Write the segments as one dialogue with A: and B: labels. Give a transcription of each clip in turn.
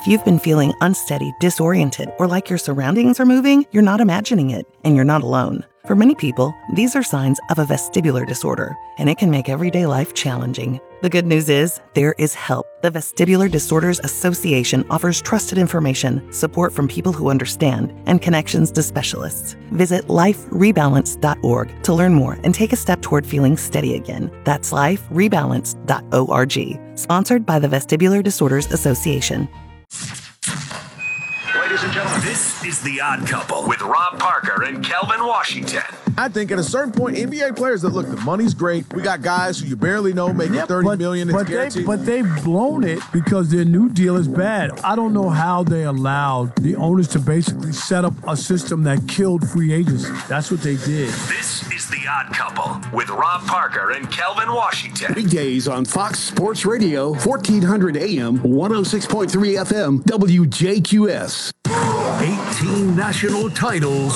A: If you've been feeling unsteady, disoriented, or like your surroundings are moving, you're not imagining it, and you're not alone. For many people, these are signs of a vestibular disorder, and it can make everyday life challenging. The good news is, there is help. The Vestibular Disorders Association offers trusted information, support from people who understand, and connections to specialists. Visit liferebalance.org to learn more and take a step toward feeling steady again. That's liferebalance.org. Sponsored by the Vestibular Disorders Association.
B: Ladies and gentlemen, this is The Odd Couple with Rob Parker and Kelvin Washington.
C: I think at a certain point, NBA players that look, the money's great. We got guys who you barely know making $30 million. It's guaranteed.
D: But they've blown it because their new deal is bad. I don't know how they allowed the owners to basically set up a system that killed free agency. That's what they did.
B: This is The Odd Couple with Rob Parker and Kelvin Washington.
E: Weekdays on Fox Sports Radio, 1400 AM, 106.3 FM, WJQS.
B: 18 national titles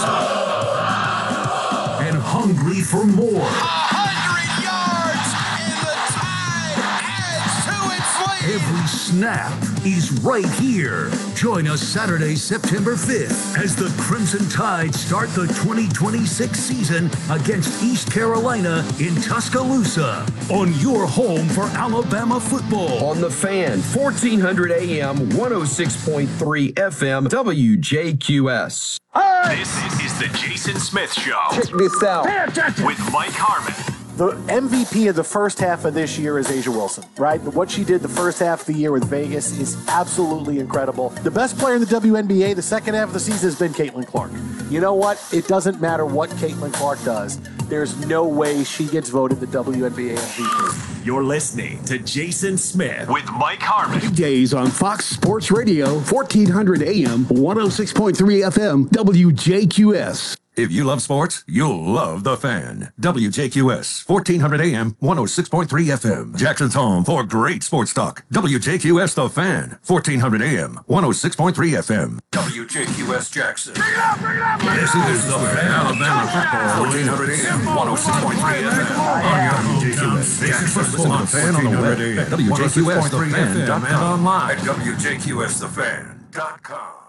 B: and hungry for more.
F: 100 yards and the tide adds to its lead.
B: Every snap is right here. Join us Saturday, September 5th as the Crimson Tide start the 2026 season against East Carolina in Tuscaloosa on your home for Alabama football.
G: On The Fan, 1400 AM, 106.3 FM, WJQS.
B: This is the Jason Smith Show.
G: Check this out.
B: With Mike Harmon.
H: The MVP of the first half of this year is A'ja Wilson, right? What she did the first half of the year with Vegas is absolutely incredible. The best player in the WNBA the second half of the season has been Caitlin Clark. You know what? It doesn't matter what Caitlin Clark does. There's no way she gets voted the WNBA MVP.
B: You're listening to Jason Smith with Mike Harmon.
E: Weekdays on Fox Sports Radio, 1400 AM, 106.3 FM, WJQS.
I: If you love sports, you'll love The Fan. WJQS, 1400 AM, 106.3 FM. Jackson's home for great sports talk. WJQS The Fan, 1400 AM, 106.3 FM. WJQS Jackson.
B: Bring it up!
I: This is The Fan. Alabama football, 1400 AM, 106.3 FM. WJQS Jackson. Listen to The Fan on the web at WJQSTheFan.com and online at WJQSTheFan.com.